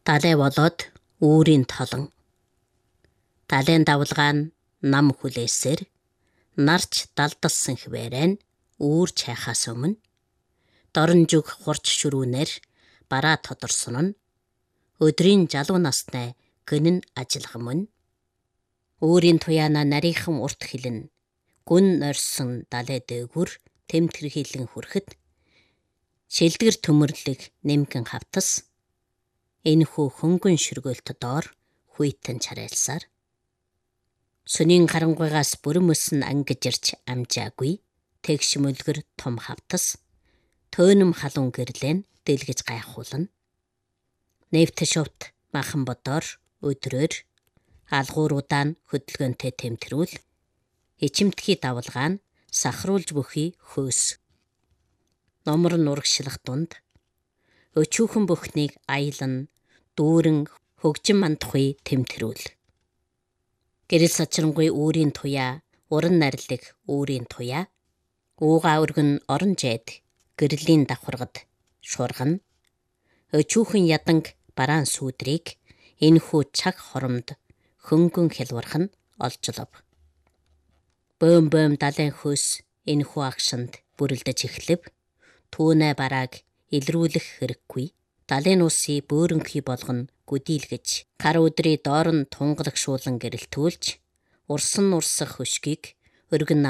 Далай болоод үүрийн толон. Далайн давлгаа нь нам хүлээсээр нарч далдалсан хвээрэн үүр чайхаас өмнө дорн зүг хурч шүрүүнээр бараа тодорсон нь өдрийн жалуу настай гэнэн ажиллах мөн өөрийн туяана нарийнхан урт хилэн гүн норсон далай дээгүр тэмтэр хилэн хүрэхэд шилдгэр төмөрлөг нэмгэн хавтас энэхүү хөнгөн шүргөөлт доор хүйтэн чарайлсаар сүнийн харангуйгаас бүрэн мөсөн ангижирч амжаагүй тэгш мөлгөр том хавтас төөнөм халуун гэрлэн дэлгэж гайхуулна. Нэвт шувт махан бодоор өдрөөр алгууруудаа нь хөдөлгөөнтэй тэмтрүүл ичимтгий давлгаа нь сахруулж бүхий хөөс. Номор нурагшлах дунд өчүүхэн бүхнийг аялан дүүрэн хөгжин мандахуй тэмтрүүл. Гэрэл сачрангуй үүрийн туяа уран нарилэг үүрийн туяа уугаа өргөн орон жайд гэрлийн давхаргад шуургана. Өчүүхэн яданг бараан сүудрийг энэхүү цаг хоромд хөнгөн хялварх нь олжлов. Бөөм далайн хөөс энэхүү агшинд бүрэлдэж эхлэв. Түүнэ барааг илрүүлэх хэрэггүй. Далайн усыг бөөрөнхий болгон гүдийлгэж гар өдрий доор нь тунгалагшуулан гэрэлтүүлж урсан урсах хөшгийг өргөн